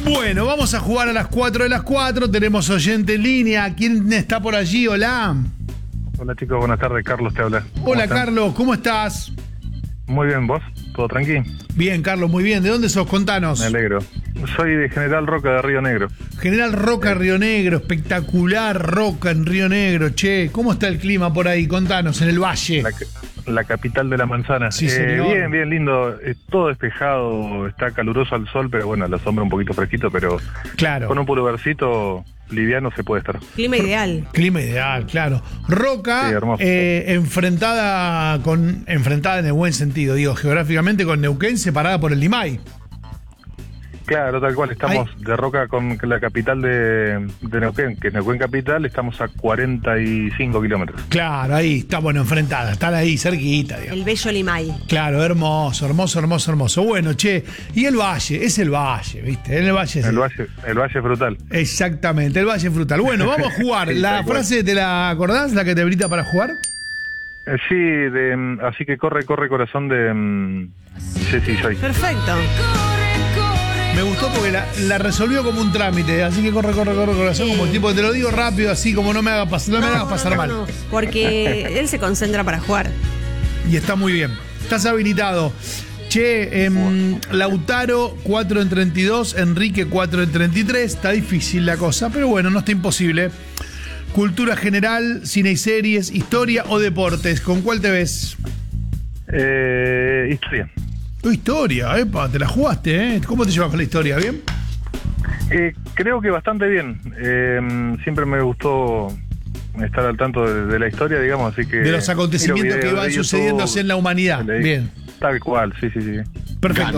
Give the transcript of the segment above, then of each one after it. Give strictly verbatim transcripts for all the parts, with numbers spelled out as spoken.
Bueno, vamos a jugar a las cuatro de las cuatro. Tenemos oyente en línea. ¿Quién está por allí? Hola. Hola chicos, buenas tardes. Carlos te habla. Hola Carlos, ¿cómo estás? Muy bien, ¿vos? ¿Todo tranqui? Bien, Carlos, muy bien. ¿De dónde sos? Contanos. Me alegro. Soy de General Roca de Río Negro. General Roca, eh. Río Negro. Espectacular Roca en Río Negro. Che, ¿cómo está el clima por ahí? Contanos, en el valle. La, la capital de la manzana. Sí, eh, señor. Bien, bien lindo. Es todo despejado, está caluroso al sol, pero bueno, la sombra un poquito fresquito, pero Claro. con un pulvercito liviano se puede estar. Clima ideal. Clima ideal, claro. Roca, Sí, hermoso. eh, enfrentada con enfrentada en el buen sentido, digo, geográficamente con Neuquén, separada por el Limay. Claro, tal cual, estamos Ay. de Roca con la capital de, de Neuquén, que es Neuquén capital, estamos a cuarenta y cinco kilómetros. Claro, ahí está, bueno, enfrentada, están ahí cerquita, digamos. El bello Limay. Claro, hermoso, hermoso, hermoso, hermoso. Bueno, che, y el valle, es el valle, ¿viste? En el valle es El valle, el valle frutal. Exactamente, el valle frutal. Bueno, vamos a jugar. Sí, La tal cual. frase, ¿te la acordás? ¿La que te habilita para jugar? Eh, sí, de, mm, así que corre, corre corazón de mm, Jessy Joy. Perfecto. Me gustó porque la, la resolvió como un trámite, así que corre, corre, corre, corazón, como el tipo, te lo digo rápido, así como no me haga pas- no me hagas pasar no, mal. no, porque él se concentra para jugar. Y está muy bien. Estás habilitado. Che, em, Lautaro cuatro en treinta y dos, Enrique cuatro en treinta y tres. Está difícil la cosa, pero bueno, no está imposible. Cultura general, cine y series, historia o deportes. ¿Con cuál te ves? Eh, historia. Tu historia, epa, te la jugaste, ¿eh? ¿Cómo te llevas con la historia? ¿Bien? Eh, creo que bastante bien. Eh, siempre me gustó estar al tanto de, de la historia, digamos, así que... De los acontecimientos miro que videos van de YouTube, sucediéndose en la humanidad. leí. Bien. Tal cual, sí, sí, sí. Perfecto.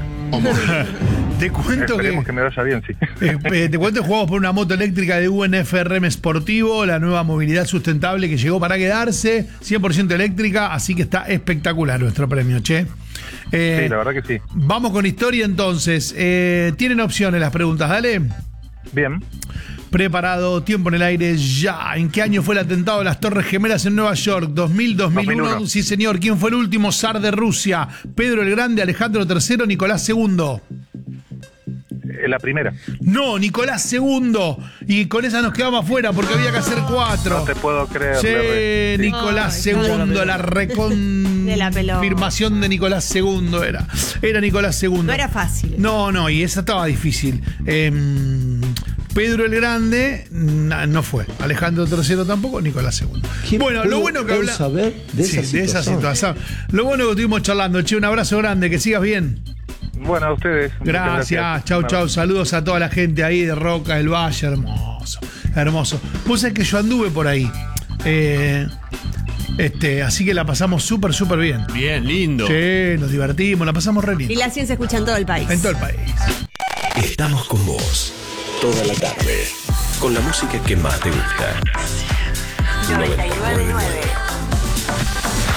Te cuento que, Esperemos que me vaya bien, sí. eh, eh, te cuento que jugamos por una moto eléctrica de U N F R M Sportivo, la nueva movilidad sustentable que llegó para quedarse, cien por ciento eléctrica, así que está espectacular nuestro premio, che. Eh, Sí, la verdad que sí. Vamos con historia entonces. Eh, Tienen opciones las preguntas, dale. Bien. Preparado, tiempo en el aire, ya. ¿En qué año fue el atentado de las Torres Gemelas en Nueva York? ¿dos mil, dos mil uno? dos mil uno. Sí, señor. ¿Quién fue el último zar de Rusia? ¿Pedro el Grande, Alejandro tercero, Nicolás segundo? Eh, la primera. No, Nicolás segundo. Y con esa nos quedamos afuera porque había que hacer cuatro. No te puedo creer. Sí, Larry. Sí. Nicolás Ay, segundo, la De la pelota. reconfirmación de Nicolás segundo era. Era Nicolás segundo. No era fácil. No, no, y esa estaba difícil. Eh, Pedro el Grande na- no fue. Alejandro tercero tampoco, Nicolás segundo. Bueno, lo bueno que habla... saber de Sí, esa de esa situación. situación. Lo bueno que estuvimos charlando. Che, un abrazo grande, que sigas bien. Bueno, a ustedes. muchas Gracias, chau, Una- chau. Saludos a toda la gente ahí de Roca, del Valle, hermoso, hermoso. Vos sabés que yo anduve por ahí. Eh, este, así que la pasamos súper, súper bien. Bien, lindo. Sí, nos divertimos, la pasamos re Y bien. la ciencia escucha en todo el país. En todo el país. Estamos con vos toda la tarde con la música que más te gusta. noventa y nueve punto nueve